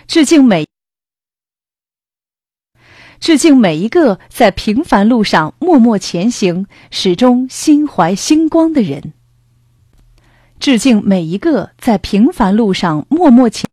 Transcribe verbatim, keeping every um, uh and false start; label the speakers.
Speaker 1: 致敬每致敬每一个在平凡路上默默前行，始终心怀星光的人。致敬每一个在平凡路上默默前